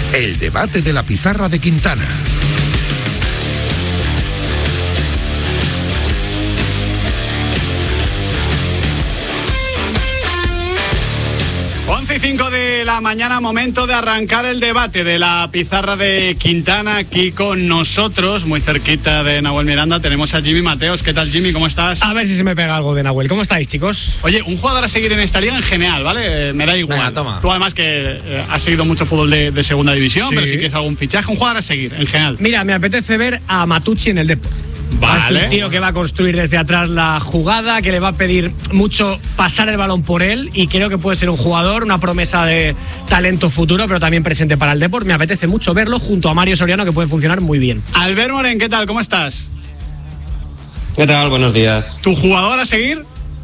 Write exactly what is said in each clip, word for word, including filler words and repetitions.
El debate de la pizarra de Quintana. once y cinco de la mañana, momento de arrancar el debate de la pizarra de Quintana. Aquí con nosotros, muy cerquita de Nahuel Miranda, tenemos a Jimmy Mateos. ¿Qué tal, Jimmy? ¿Cómo estás? A ver si se me pega algo de Nahuel. ¿Cómo estáis, chicos? Oye, un jugador a seguir en esta liga en general, ¿vale? Eh, me da igual. Venga, toma. Tú además que eh, has seguido mucho fútbol de, de segunda división, Sí. pero si quieres algún fichaje, un jugador a seguir en general. Mira, me apetece ver a Matucci en el Depor. Vale. Es un tío que va a construir desde atrás la jugada, que le va a pedir mucho pasar el balón por él, y creo que puede ser un jugador, una promesa de talento futuro, pero también presente para el Depor. Me apetece mucho verlo junto a Mario Soriano, que puede funcionar muy bien. Albert Moren, ¿qué tal? ¿Cómo estás? ¿Qué tal? Buenos días. ¿Tu jugador a seguir?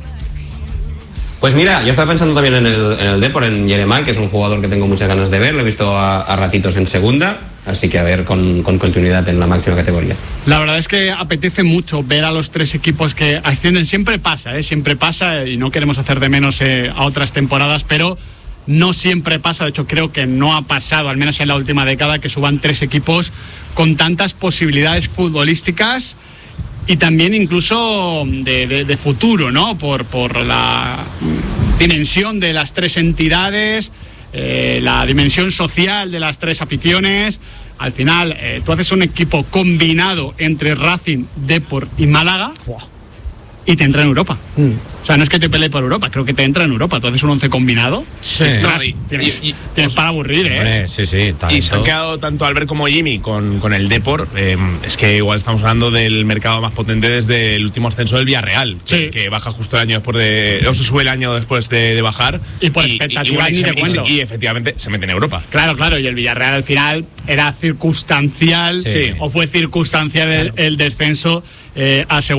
Pues mira, yo estaba pensando también en el, en el Depor, en Yeremán, que es un jugador que tengo muchas ganas de ver. Lo he visto a, a ratitos en segunda, así que a ver con, con continuidad en la máxima categoría. La verdad es que apetece mucho ver a los tres equipos que ascienden. Siempre pasa, ¿eh? Siempre pasa, y no queremos hacer de menos eh, a otras temporadas, pero no siempre pasa. De hecho, creo que no ha pasado, al menos en la última década, que suban tres equipos con tantas posibilidades futbolísticas y también incluso de, de, de futuro, ¿no? Por, por la dimensión de las tres entidades, eh, la dimensión social de las tres aficiones. Al final, eh, tú haces un equipo combinado entre Racing, Depor y Málaga. Wow. Y te entra en Europa. Mm. O sea, no es que te pelee por Europa, creo que te entra en Europa. Tú haces un once combinado. Sí. Ostras, No, y, tienes, y, y, tienes para aburrir, ¿eh? Hombre, sí, sí. Talento. Y se han quedado tanto Albert como Jimmy con, con el Depor. Eh, es que igual estamos hablando del mercado más potente desde el último ascenso del Villarreal, sí. que, que baja justo el año después de... o se sube el año después de, de bajar. Y por expectativa ni te cuento. Y, y efectivamente se mete en Europa. Claro, claro. Y el Villarreal al final era circunstancial, sí. o fue circunstancial claro. el, el descenso eh, a